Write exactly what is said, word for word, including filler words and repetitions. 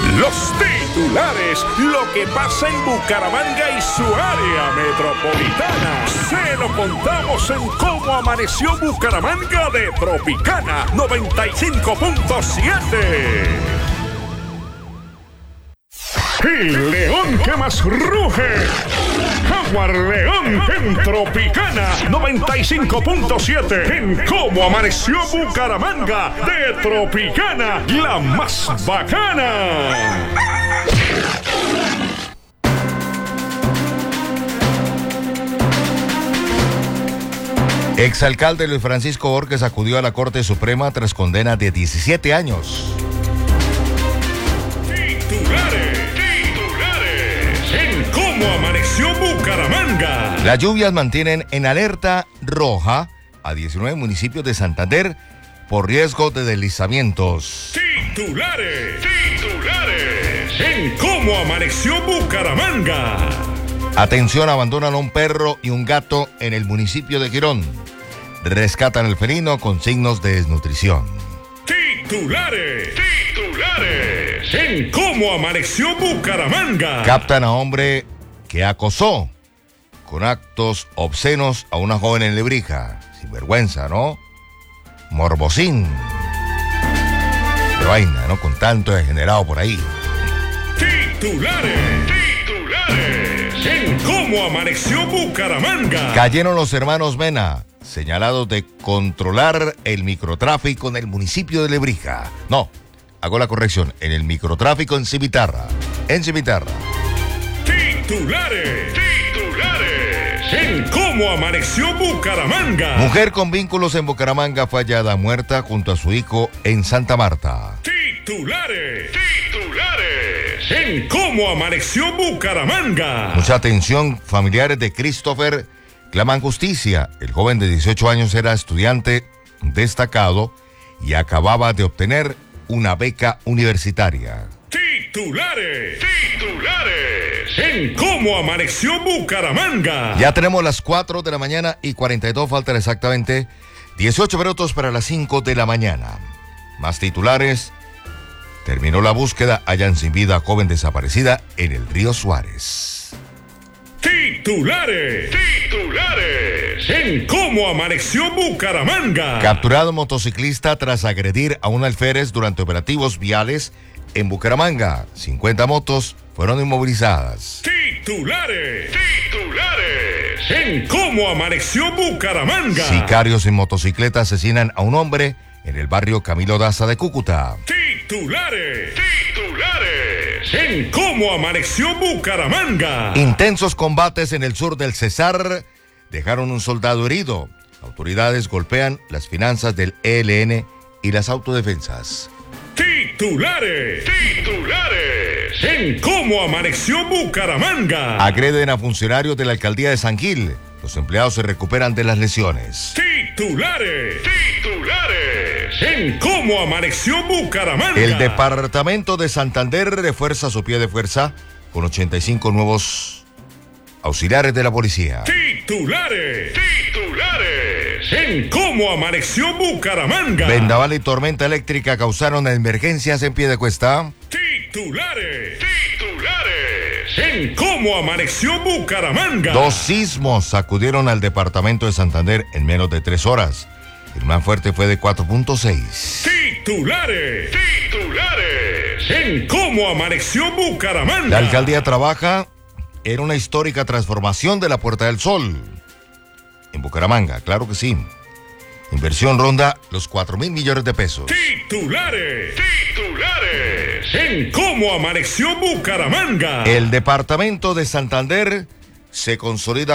Los titulares, lo que pasa en Bucaramanga y su área metropolitana. Se lo contamos en Cómo Amaneció Bucaramanga de Tropicana noventa y cinco punto siete. El león que más ruge, Jaguar León en Tropicana noventa y cinco punto siete. En Cómo Amaneció Bucaramanga de Tropicana, la más bacana. Exalcalde Luis Francisco Borges acudió a la Corte Suprema tras condena de diecisiete años. ¿Cómo amaneció Bucaramanga? Las lluvias mantienen en alerta roja a diecinueve municipios de Santander por riesgo de deslizamientos. Titulares, titulares, en Cómo amaneció Bucaramanga. Atención, abandonan a un perro y un gato en el municipio de Girón. Rescatan el felino con signos de desnutrición. Titulares, titulares, en Cómo amaneció Bucaramanga. Captan a hombre que acosó con actos obscenos a una joven en Lebrija. Sin vergüenza, ¿no? Morbosín. De vaina, ¿no? Con tanto degenerado por ahí. Titulares, titulares, en Cómo amaneció Bucaramanga. Cayeron los hermanos Mena, señalados de controlar el microtráfico en el municipio de Lebrija. No, hago la corrección, en el microtráfico en Cimitarra. En Cimitarra. Titulares, titulares, en Cómo amaneció Bucaramanga. Mujer con vínculos en Bucaramanga fue hallada muerta junto a su hijo en Santa Marta. Titulares, titulares, en Cómo amaneció Bucaramanga. Mucha atención, familiares de Christopher claman justicia. El joven de dieciocho años era estudiante destacado y acababa de obtener una beca universitaria. Titulares, titulares, en Cómo amaneció Bucaramanga. Ya tenemos las cuatro de la mañana y cuarenta y dos, faltan exactamente dieciocho minutos para las cinco de la mañana. Más titulares. Terminó la búsqueda, hallan sin vida a joven desaparecida en el río Suárez. Titulares, titulares, en Cómo amaneció Bucaramanga. Capturado motociclista tras agredir a un alférez durante operativos viales en Bucaramanga. cincuenta motos fueron inmovilizadas. Titulares, titulares, en Cómo amaneció Bucaramanga. Sicarios en motocicleta asesinan a un hombre en el barrio Camilo Daza de Cúcuta. Titulares, titulares, en Cómo amaneció Bucaramanga. Intensos combates en el sur del Cesar dejaron un soldado herido. Autoridades golpean las finanzas del E L N y las autodefensas. Titulares, titulares, en Cómo amaneció Bucaramanga. Agreden a funcionarios de la alcaldía de San Gil. Los empleados se recuperan de las lesiones. Titulares, titulares, en Cómo amaneció Bucaramanga. El departamento de Santander refuerza su pie de fuerza con ochenta y cinco nuevos auxiliares de la policía. Titulares, titulares, en Cómo amaneció Bucaramanga. Vendaval y tormenta eléctrica causaron emergencias en Piedecuesta. Titulares, titulares, en Cómo amaneció Bucaramanga. Dos sismos sacudieron al departamento de Santander en menos de tres horas. El más fuerte fue de cuatro punto seis. Titulares, titulares, en Cómo amaneció Bucaramanga. La alcaldía trabaja en una histórica transformación de la Puerta del Sol en Bucaramanga, claro que sí. Inversión ronda los cuatro mil millones de pesos. Titulares, titulares, en Cómo amaneció Bucaramanga. El departamento de Santander se consolida